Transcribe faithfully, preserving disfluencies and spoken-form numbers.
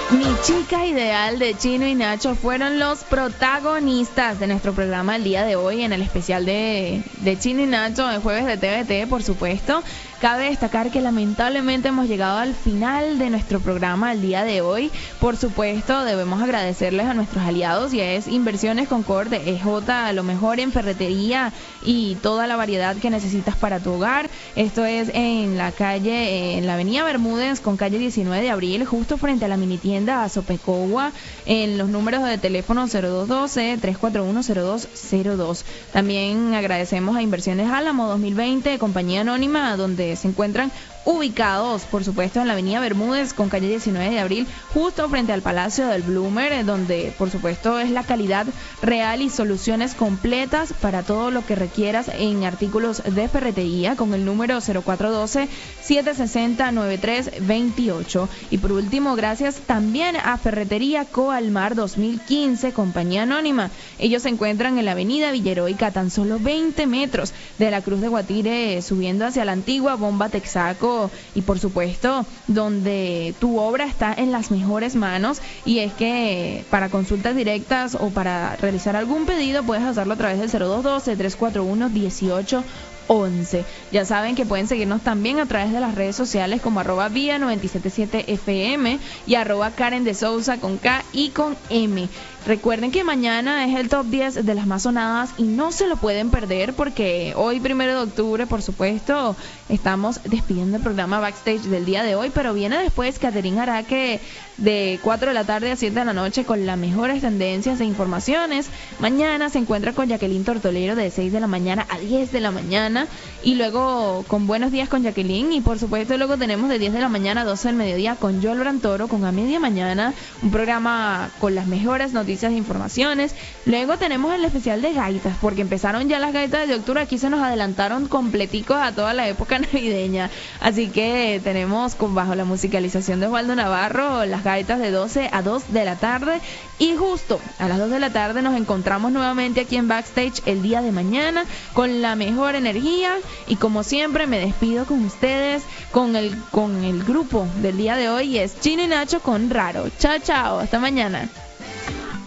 Mi chica ideal de Chino y Nacho fueron los protagonistas de nuestro programa el día de hoy en el especial de, de Chino y Nacho el jueves de T V T, por supuesto. Cabe destacar que lamentablemente hemos llegado al final de nuestro programa el día de hoy. Por supuesto, debemos agradecerles a nuestros aliados y es Inversiones Concord de E J, lo mejor en ferretería y toda la variedad que necesitas para tu hogar. Esto es en la calle, en la avenida Bermúdez con calle diecinueve de abril, justo frente a la mini tienda Azopecogua, en los números de teléfono cero dos uno dos, tres cuatro uno, cero dos cero dos. También agradecemos a Inversiones Álamo dos mil veinte, compañía anónima, donde se encuentran ubicados, por supuesto, en la avenida Bermúdez con calle diecinueve de abril, justo frente al Palacio del Bloomer, donde, por supuesto, es la calidad real y soluciones completas para todo lo que requieras en artículos de ferretería, con el número cero cuatro uno dos, siete seis cero, nueve tres dos ocho. Y por último, gracias también a Ferretería Coalmar dos mil quince, compañía anónima. Ellos se encuentran en la avenida Villeroica, a tan solo veinte metros de la Cruz de Guatire, subiendo hacia la antigua Bomba Texaco, y por supuesto donde tu obra está en las mejores manos. Y es que para consultas directas o para realizar algún pedido puedes hacerlo a través del cero dos uno dos, tres cuatro uno, uno ocho once. Ya saben que pueden seguirnos también a través de las redes sociales como arroba vía noventa y siete punto siete F M y arroba Karen de Sousa con K y con M. Recuerden que mañana es el top diez de las más sonadas y no se lo pueden perder, porque hoy, primero de octubre, por supuesto, estamos despidiendo el programa Backstage del día de hoy, pero viene después Caterín Araque de cuatro de la tarde a siete de la noche con las mejores tendencias e informaciones. Mañana se encuentra con Jacqueline Tortolero de seis de la mañana a diez de la mañana, y luego con Buenos Días con Jacqueline, y por supuesto luego tenemos de diez de la mañana a doce del mediodía con Joel Brantoro, con A Media Mañana, un programa con las mejores noticias e informaciones. Luego tenemos el especial de gaitas, porque empezaron ya las gaitas de octubre, aquí se nos adelantaron completicos a toda la época navideña, así que tenemos con bajo la musicalización de Osvaldo Navarro las gaitas de doce a dos de la tarde, y justo a las dos de la tarde nos encontramos nuevamente aquí en Backstage el día de mañana con la mejor energía. Y como siempre me despido con ustedes con el, con el grupo del día de hoy, y es Chino y Nacho con Raro. Chao, chao, hasta mañana.